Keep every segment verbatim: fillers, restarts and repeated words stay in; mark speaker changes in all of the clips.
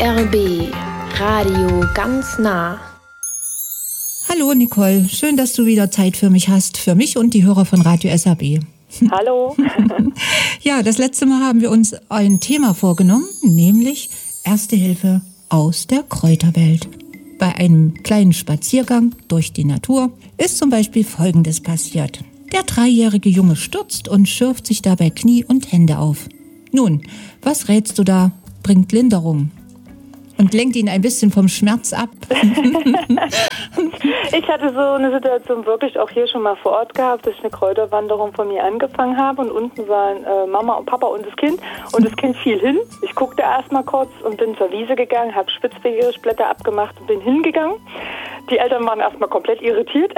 Speaker 1: R B Radio ganz nah.
Speaker 2: Hallo Nicole, schön, dass du wieder Zeit für mich hast, für mich und die Hörer von Radio S R B.
Speaker 3: Hallo.
Speaker 2: Ja, das letzte Mal haben wir uns ein Thema vorgenommen, nämlich Erste Hilfe aus der Kräuterwelt. Bei einem kleinen Spaziergang durch die Natur ist zum Beispiel Folgendes passiert. Der dreijährige Junge stürzt und schürft sich dabei Knie und Hände auf. Nun, was rätst du da? Bringt Linderung und lenkt ihn ein bisschen vom Schmerz ab.
Speaker 3: Ich hatte so eine Situation wirklich auch hier schon mal vor Ort gehabt, dass ich eine Kräuterwanderung von mir angefangen habe und unten waren äh, Mama und Papa und das Kind und das Kind fiel hin. Ich guckte erst mal kurz und bin zur Wiese gegangen, habe Spitzwegerich-Blätter abgemacht und bin hingegangen. Die Eltern waren erstmal komplett irritiert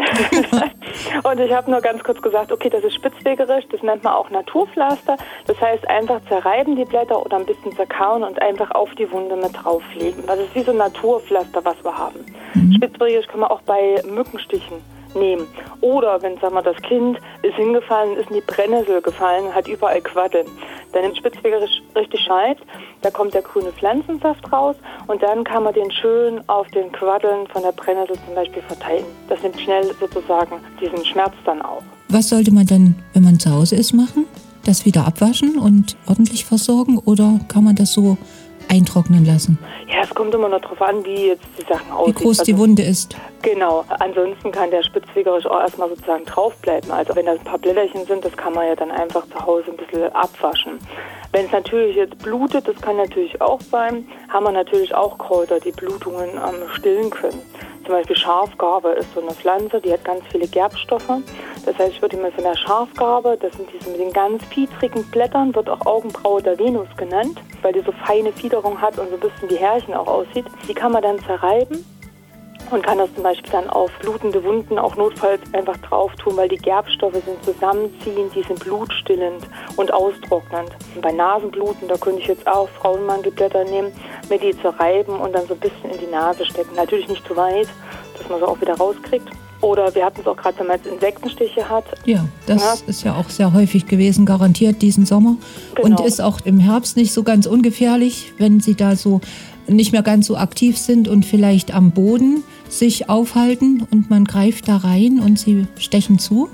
Speaker 3: und ich habe nur ganz kurz gesagt, okay, das ist Spitzwegerich, das nennt man auch Naturpflaster. Das heißt einfach zerreiben die Blätter oder ein bisschen zerkauen und einfach auf die Wunde mit drauflegen. Das ist wie so ein Naturpflaster, was wir haben. Mhm. Spitzwegerich kann man auch bei Mückenstichen nehmen. Oder wenn, sagen wir, das Kind ist hingefallen, ist in die Brennnessel gefallen, hat überall Quaddeln. Dann nimmt Spitzwegerich richtig Scheit, da kommt der grüne Pflanzensaft raus und dann kann man den schön auf den Quaddeln von der Brennnessel zum Beispiel verteilen. Das nimmt schnell sozusagen diesen Schmerz dann auch.
Speaker 2: Was sollte man dann, wenn man zu Hause ist, machen? Das wieder abwaschen und ordentlich versorgen oder kann man das so eintrocknen lassen?
Speaker 3: Ja, es kommt immer noch darauf an, wie jetzt die Sachen aussehen.
Speaker 2: Wie groß
Speaker 3: also,
Speaker 2: die Wunde ist.
Speaker 3: Genau. Ansonsten kann der Spitzwegerich auch erstmal sozusagen draufbleiben. Also wenn das ein paar Blätterchen sind, das kann man ja dann einfach zu Hause ein bisschen abwaschen. Wenn es natürlich jetzt blutet, das kann natürlich auch sein, haben wir natürlich auch Kräuter, die Blutungen ähm, stillen können. Zum Beispiel Schafgarbe ist so eine Pflanze, die hat ganz viele Gerbstoffe. Das heißt, ich würde immer von der Schafgarbe, das sind diese mit den ganz fiedrigen Blättern, wird auch Augenbraue der Venus genannt, weil die so feine Fiederung hat und so ein bisschen wie Härchen auch aussieht. Die kann man dann zerreiben und kann das zum Beispiel dann auf blutende Wunden auch notfalls einfach drauf tun, weil die Gerbstoffe sind zusammenziehend, die sind blutstillend und austrocknend. Und bei Nasenbluten, da könnte ich jetzt auch Frauenmandelblätter nehmen, mir die zerreiben und dann so ein bisschen in die Nase stecken. Natürlich nicht zu weit, dass man sie auch wieder rauskriegt. Oder wir hatten es auch gerade, wenn man jetzt Insektenstiche hat.
Speaker 2: Ja, das ja. ist ja auch sehr häufig gewesen, garantiert diesen Sommer. Genau. Und ist auch im Herbst nicht so ganz ungefährlich, wenn sie da so nicht mehr ganz so aktiv sind und vielleicht am Boden sich aufhalten und man greift da rein und sie stechen zu,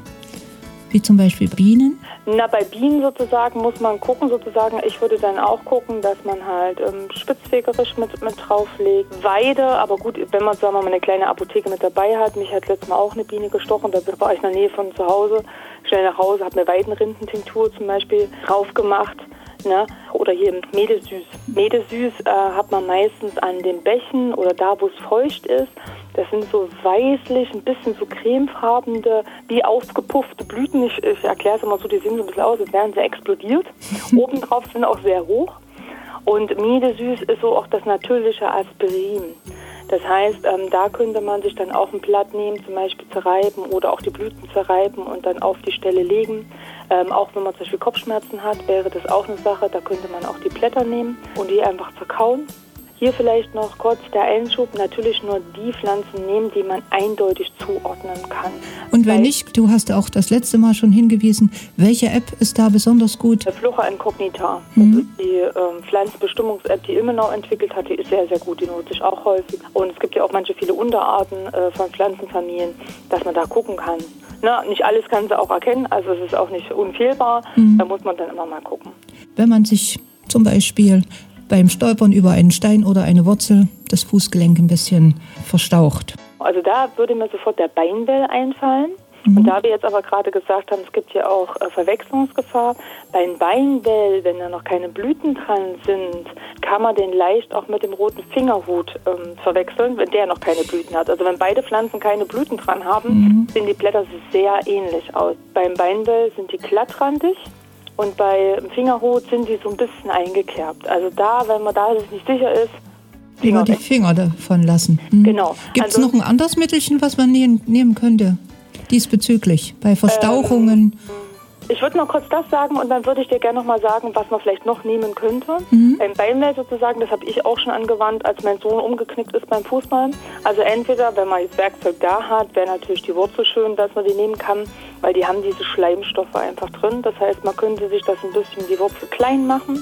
Speaker 2: wie zum Beispiel Bienen.
Speaker 3: Na, bei Bienen sozusagen muss man gucken, sozusagen, ich würde dann auch gucken, dass man halt ähm, Spitzwegerich mit, mit drauflegt. Weide, aber gut, wenn man, sagen wir mal, eine kleine Apotheke mit dabei hat, mich hat letztes Mal auch eine Biene gestochen, da war ich in der Nähe von zu Hause, schnell nach Hause, habe eine Weidenrindentinktur zum Beispiel drauf gemacht. Ne? Oder hier Medesüß. Medesüß äh, hat man meistens an den Bächen oder da, wo es feucht ist. Das sind so weißlich, ein bisschen so cremefarbene, wie aufgepuffte Blüten. Ich, ich erkläre es immer so, die sehen so ein bisschen aus, als wären sie explodiert. Obendrauf sind auch sehr hoch. Und Medesüß ist so auch das natürliche Aspirin. Das heißt, ähm, da könnte man sich dann auch ein Blatt nehmen, zum Beispiel zerreiben oder auch die Blüten zerreiben und dann auf die Stelle legen. Ähm, auch wenn man zum Beispiel Kopfschmerzen hat, wäre das auch eine Sache. Da könnte man auch die Blätter nehmen und die einfach zerkauen. Hier vielleicht noch kurz der Einschub, natürlich nur die Pflanzen nehmen, die man eindeutig zuordnen kann.
Speaker 2: Und wenn Weil, nicht, du hast auch das letzte Mal schon hingewiesen, welche App ist da besonders gut?
Speaker 3: Flora Incognita, mhm. das ist die ähm, Pflanzenbestimmungs-App, die Immenau entwickelt hat, die ist sehr, sehr gut, die nutze ich auch häufig. Und es gibt ja auch manche viele Unterarten äh, von Pflanzenfamilien, dass man da gucken kann. Na, nicht alles kann sie auch erkennen, also es ist auch nicht unfehlbar, mhm. da muss man dann immer mal gucken.
Speaker 2: Wenn man sich zum Beispiel beim Stolpern über einen Stein oder eine Wurzel das Fußgelenk ein bisschen verstaucht.
Speaker 3: Also da würde mir sofort der Beinwell einfallen. Mhm. Und da wir jetzt aber gerade gesagt haben, es gibt ja auch äh, Verwechslungsgefahr. Beim Beinwell, wenn da noch keine Blüten dran sind, kann man den leicht auch mit dem roten Fingerhut ähm, verwechseln, wenn der noch keine Blüten hat. Also wenn beide Pflanzen keine Blüten dran haben, mhm. sehen die Blätter sehr ähnlich aus. Beim Beinwell sind die glattrandig. Und bei Fingerhut sind die so ein bisschen eingekerbt. Also da, wenn man da sich nicht sicher ist,
Speaker 2: lieber die Finger davon lassen. Hm.
Speaker 3: Genau.
Speaker 2: Gibt es also, noch ein anderes Mittelchen, was man nehmen, nehmen könnte diesbezüglich, bei Verstauchungen? Ähm,
Speaker 3: ich würde noch kurz das sagen und dann würde ich dir gerne noch mal sagen, was man vielleicht noch nehmen könnte.
Speaker 2: Mhm.
Speaker 3: Beim Beinwell sozusagen, das habe ich auch schon angewandt, als mein Sohn umgeknickt ist beim Fußball. Also entweder, wenn man jetzt Werkzeug da hat, wäre natürlich die Wurzel schön, dass man die nehmen kann, weil die haben diese Schleimstoffe einfach drin. Das heißt, man könnte sich das ein bisschen die Wurzel klein machen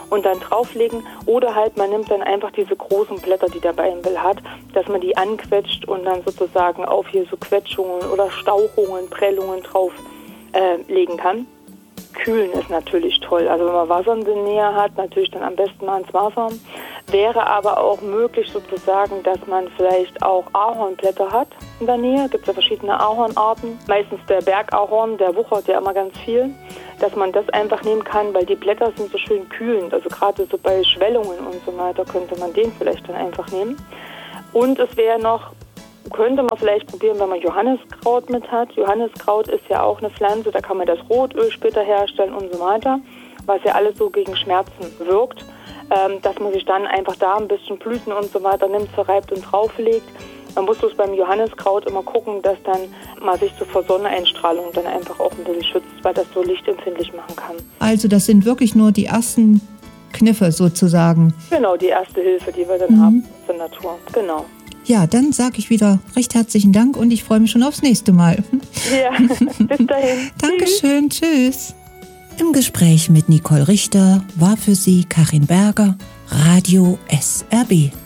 Speaker 3: und dann drauflegen. Oder halt, man nimmt dann einfach diese großen Blätter, die der Beienbill hat, dass man die anquetscht und dann sozusagen auf hier so Quetschungen oder Stauchungen, Prellungen drauf äh, legen kann. Kühlen ist natürlich toll. Also wenn man Wasser in der Nähe hat, natürlich dann am besten mal ins Wasser. Wäre aber auch möglich sozusagen, dass man vielleicht auch Ahornblätter hat in der Nähe. Es gibt ja verschiedene Ahornarten. Meistens der Bergahorn, der wuchert ja immer ganz viel. Dass man das einfach nehmen kann, weil die Blätter sind so schön kühlend. Also gerade so bei Schwellungen und so weiter könnte man den vielleicht dann einfach nehmen. Und es wäre noch, könnte man vielleicht probieren, wenn man Johanniskraut mit hat. Johanniskraut ist ja auch eine Pflanze, da kann man das Rotöl später herstellen und so weiter, was ja alles so gegen Schmerzen wirkt, ähm, dass man sich dann einfach da ein bisschen Blüten und so weiter nimmt, verreibt und drauflegt. Man muss bloß beim Johanniskraut immer gucken, dass dann man sich so vor Sonneneinstrahlung dann einfach auch ein bisschen schützt, weil das so lichtempfindlich machen kann.
Speaker 2: Also das sind wirklich nur die ersten Kniffe sozusagen.
Speaker 3: Genau, die erste Hilfe, die wir dann mhm. haben zur Natur. Genau.
Speaker 2: Ja, dann sage ich wieder recht herzlichen Dank und ich freue mich schon aufs nächste Mal.
Speaker 3: Ja, bis dahin.
Speaker 2: Dankeschön, tschüss. Im Gespräch mit Nicole Richter war für Sie Karin Berger, Radio S R B.